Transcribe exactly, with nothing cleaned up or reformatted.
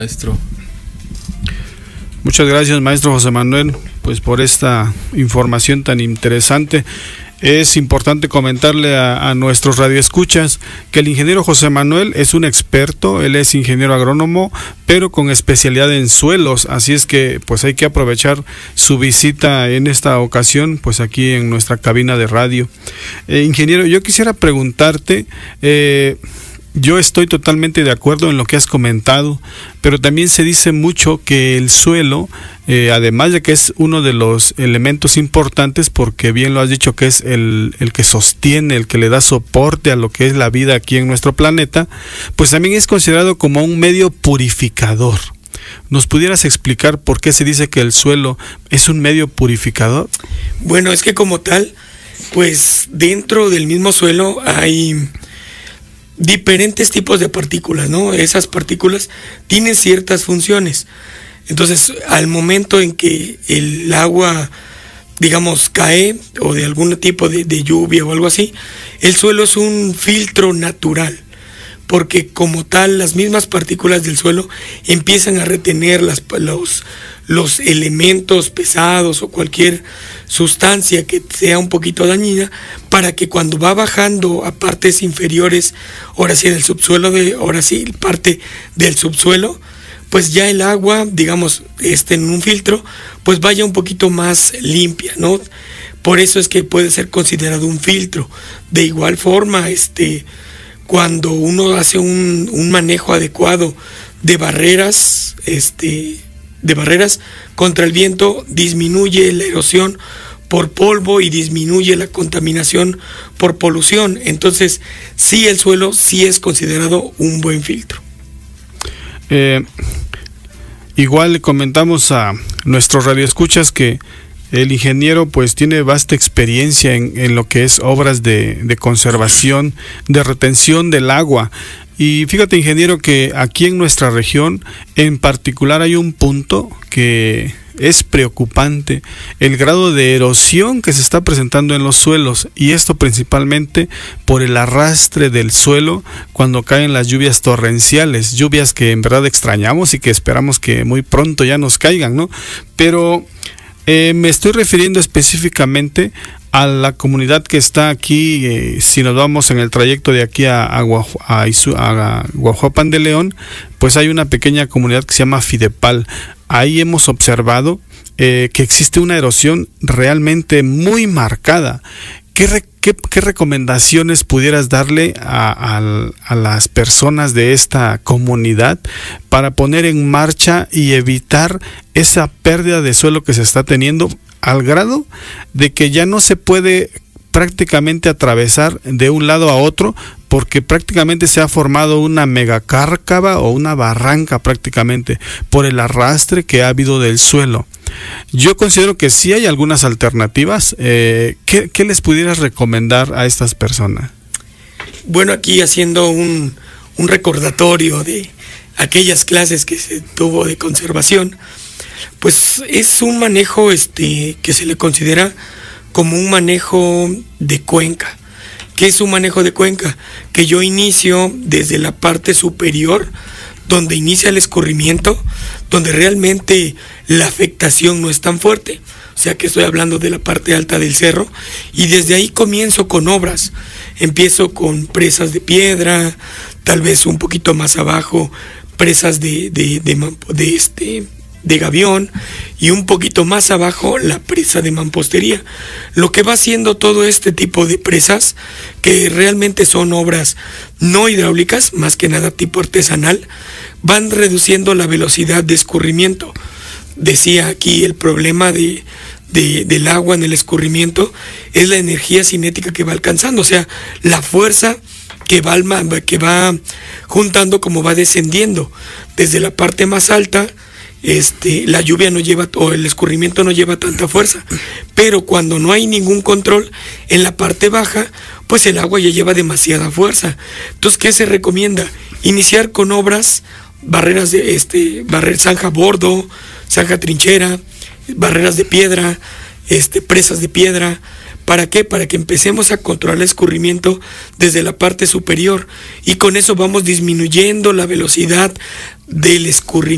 Maestro. Muchas gracias, maestro José Manuel, pues por esta información tan interesante. Es importante comentarle a, a nuestros radioescuchas que el ingeniero José Manuel es un experto, él es ingeniero agrónomo, pero con especialidad en suelos, así es que pues hay que aprovechar su visita en esta ocasión, pues aquí en nuestra cabina de radio. Eh, ingeniero, yo quisiera preguntarte, eh, yo estoy totalmente de acuerdo en lo que has comentado, pero también se dice mucho que el suelo, eh, además de que es uno de los elementos importantes, porque bien lo has dicho que es el, el que sostiene, el que le da soporte a lo que es la vida aquí en nuestro planeta, pues también es considerado como un medio purificador. ¿Nos pudieras explicar por qué se dice que el suelo es un medio purificador? Bueno, es que como tal, pues dentro del mismo suelo hay diferentes tipos de partículas, ¿no? Esas partículas tienen ciertas funciones. Entonces, al momento en que el agua, digamos, cae, o de algún tipo de, de lluvia o algo así, el suelo es un filtro natural, porque como tal, las mismas partículas del suelo empiezan a retener las, los, los elementos pesados o cualquier sustancia que sea un poquito dañina, para que cuando va bajando a partes inferiores, ahora sí del subsuelo, de, ahora sí parte del subsuelo, pues ya el agua, digamos, este, en un filtro, pues vaya un poquito más limpia, ¿no? Por eso es que puede ser considerado un filtro. De igual forma, este, cuando uno hace un, un manejo adecuado de barreras, este, de barreras contra el viento, disminuye la erosión por polvo y disminuye la contaminación por polución. Entonces, sí, el suelo sí es considerado un buen filtro. Eh, igual le comentamos a nuestros radioescuchas que el ingeniero pues tiene vasta experiencia en, en lo que es obras de, de conservación, de retención del agua. Y fíjate, ingeniero, que aquí en nuestra región en particular hay un punto que es preocupante, el grado de erosión que se está presentando en los suelos, y esto principalmente por el arrastre del suelo cuando caen las lluvias torrenciales, lluvias que en verdad extrañamos y que esperamos que muy pronto ya nos caigan, ¿no? Pero eh, me estoy refiriendo específicamente a la comunidad que está aquí, eh, si nos vamos en el trayecto de aquí a, a, Guaju, a, Isu, a Guajuapan de León, pues hay una pequeña comunidad que se llama Fidepal. Ahí hemos observado eh, que existe una erosión realmente muy marcada. ¿Qué, re, qué, qué recomendaciones pudieras darle a, a, a las personas de esta comunidad para poner en marcha y evitar esa pérdida de suelo que se está teniendo, al grado de que ya no se puede prácticamente atravesar de un lado a otro, porque prácticamente se ha formado una megacárcava o una barranca prácticamente por el arrastre que ha habido del suelo? Yo considero que sí hay algunas alternativas. Eh, ¿qué, ¿Qué les pudieras recomendar a estas personas? Bueno, aquí haciendo un, un recordatorio de aquellas clases que se tuvo de conservación, pues es un manejo este, que se le considera como un manejo de cuenca. ¿Qué es un manejo de cuenca? Que yo inicio desde la parte superior, donde inicia el escurrimiento, donde realmente la afectación no es tan fuerte. O sea que estoy hablando de la parte alta del cerro, y desde ahí comienzo con obras. Empiezo con presas de piedra, tal vez un poquito más abajo, presas de, de, de, de, de este... de gavión, y un poquito más abajo la presa de mampostería. Lo que va haciendo todo este tipo de presas, que realmente son obras no hidráulicas, más que nada tipo artesanal, van reduciendo la velocidad de escurrimiento. Decía aquí, el problema de, de, del agua en el escurrimiento es la energía cinética que va alcanzando, o sea, la fuerza que va, que va juntando como va descendiendo. Desde la parte más alta, Este, la lluvia no lleva, o el escurrimiento no lleva tanta fuerza, pero cuando no hay ningún control en la parte baja, pues el agua ya lleva demasiada fuerza. Entonces, ¿qué se recomienda? Iniciar con obras, barreras de este, barrer, zanja bordo, zanja trinchera, barreras de piedra, este, presas de piedra. ¿Para qué? Para que empecemos a controlar el escurrimiento desde la parte superior, y con eso vamos disminuyendo la velocidad del escurrimiento.